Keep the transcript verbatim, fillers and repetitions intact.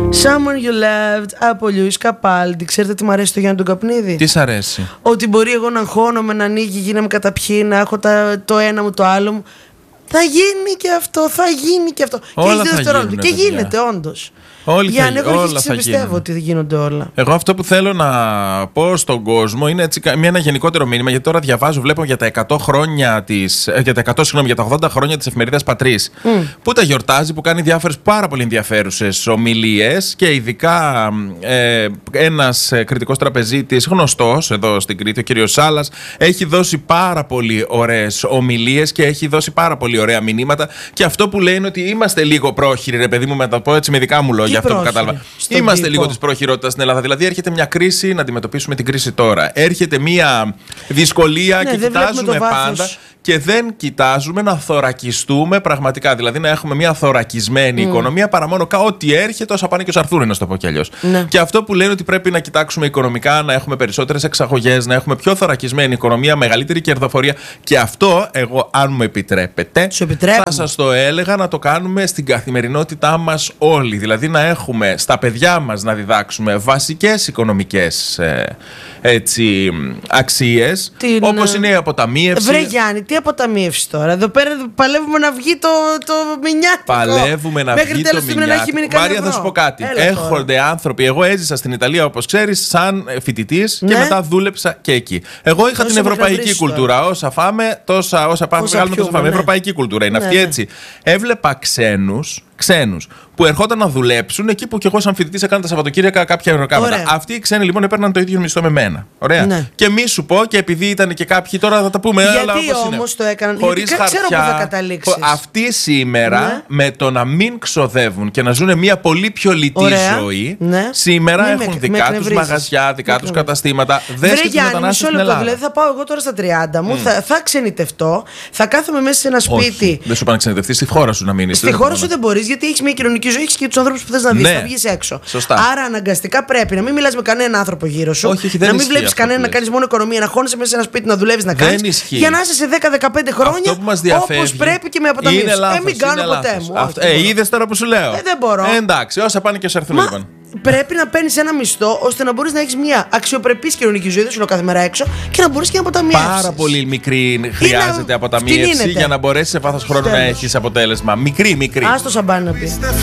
Someone You Loved από Λιούις Καπάλντι. Ξέρετε τι μου αρέσει το Γιάννη τον Καπνίδη? Τι σ' αρέσει? Ότι μπορεί εγώ να αγχώνομαι, να ανοίγει, γίναμε καταπιεί, να έχω τα, το ένα μου, το άλλο μου. Θα γίνει και αυτό, θα γίνει και αυτό. Όλα και θα γίνουν, και γίνεται όντως. Όλοι Γιάννη, θα, εγώ όλα θα πιστεύω γίνουν. ότι γίνονται όλα. Εγώ αυτό που θέλω να πω στον κόσμο είναι έτσι, μια, ένα γενικότερο μήνυμα, γιατί τώρα διαβάζω, βλέπω για τα εκατό χρόνια της, για τα εκατό, συγγνώμη, για τα ογδόντα χρόνια της εφημερίδας Πατρίς, mm. που τα γιορτάζει, που κάνει διάφορες πάρα πολύ ενδιαφέρουσες ομιλίες και ειδικά ε, ένας κριτικός τραπεζίτης γνωστός εδώ στην Κρήτη, ο κύριος Σάλας, έχει δώσει πάρα πολύ ωραίες ομιλίες και έχει δώσει πάρα πολύ ωραία μηνύματα. Και αυτό που λέει είναι ότι είμαστε λίγο πρόχειροι, ρε παιδί μου, με τα πω έτσι με δικά μου λόγια. Για αυτό που κατάλαβα. Είμαστε τύπο. λίγο της προχειρότητας στην Ελλάδα. Δηλαδή, έρχεται μια κρίση, να αντιμετωπίσουμε την κρίση τώρα. Έρχεται μια δυσκολία ναι, και κοιτάζουμε πάντα. Και δεν κοιτάζουμε να θωρακιστούμε πραγματικά. Δηλαδή να έχουμε μια θωρακισμένη mm. οικονομία παρά μόνο ό,τι έρχεται, όσα πάνε και όσα αρθούν, να το πω κι αλλιώς. Ναι. Και αυτό που λένε ότι πρέπει να κοιτάξουμε οικονομικά, να έχουμε περισσότερες εξαγωγές, να έχουμε πιο θωρακισμένη οικονομία, μεγαλύτερη κερδοφορία. Και αυτό, εγώ, αν μου επιτρέπετε, θα σας το έλεγα να το κάνουμε στην καθημερινότητά μας όλοι. Δηλαδή να έχουμε στα παιδιά μας να διδάξουμε βασικές οικονομικές ε, έτσι, αξίες, Την... όπως είναι η αποταμίευση. Βρε Γιάννη, τι αποταμίευση τώρα? Εδώ πέρα παλεύουμε να βγει το, το μηνιάτικο. Παλεύουμε να Μέχρι βγει το μηνιάτικο. Μάρια, θα σου πω κάτι. Έλα Έρχονται τώρα. άνθρωποι. Εγώ έζησα στην Ιταλία, όπως ξέρεις, σαν φοιτητής ναι. και μετά δούλεψα και εκεί. Εγώ είχα Τόσο την ευρωπαϊκή κουλτούρα. Τώρα. Όσα φάμε, τόσα, όσα πάμε, βγάλουμε, τόσα φάμε. Ναι. Ευρωπαϊκή κουλτούρα είναι ναι, αυτή ναι. έτσι. Έβλεπα ξένους. Ξένους που ερχόταν να δουλέψουν εκεί που κι εγώ, σαν φοιτητής, έκανα τα Σαββατοκύριακα κάποια ευρωκάματα. Αυτοί οι ξένοι λοιπόν έπαιρναν το ίδιο μισθό με μένα. Ωραία. Ναι. Και μη σου πω, και επειδή ήταν και κάποιοι, τώρα θα τα πούμε. Γιατί όμως το έκαναν? Χωρίς γιατί χαρτιά. Ξέρω που θα καταλήξεις. Αυτοί σήμερα ναι. με το να μην ξοδεύουν και να ζουν μια πολύ πιο λιτή Ωραία. ζωή, ναι. σήμερα μην έχουν με, δικά τους μαγαζιά, δικά τους καταστήματα. Δεν σκέφτονται μετανάστες στην Ελλάδα. Δηλαδή θα πάω εγώ τώρα στα τριάντα μου, θα ξενιτευτώ, θα κάθομαι μέσα σε ένα σπίτι. Δεν σου πάνε ξενιτευτεί, στη χώρα σου να μείνει. Στη χώρα σου δεν μπορεί. Γιατί έχει μια κοινωνική ζωή, έχει και του άνθρωπου που θε να δει, ναι. θα βγει έξω. Σωστά. Άρα αναγκαστικά πρέπει να μην μιλά με κανέναν άνθρωπο γύρω σου, όχι, όχι, να μην βλέπει κανέναν, να κάνει μόνο οικονομία, να χώνεσαι μέσα σε ένα σπίτι, να δουλεύει, να κάνει. Για να είσαι σε δέκα με δεκαπέντε χρόνια όπως πρέπει και με αποταμίευση. Ε, μην κάνω ποτέ μου. Ε, είδε τώρα που σου λέω. Ε, δεν μπορώ. Ε, εντάξει, όσα πάνε και σε έρθουν λοιπόν. Πρέπει να παίρνει ένα μισθό ώστε να μπορεί να έχει μια αξιοπρεπή κοινωνική ζωή, δεν σου λέω κάθε μέρα έξω, και να μπορεί και να αποταμιεύσει. Πάρα πολύ μικρή χρειάζεται αποταμίευση για να μπορέσει σε βάθος χρόνου να έχει αποτέλεσμα. Μικρή, μικρή. Άστο σαμπάνι να πει.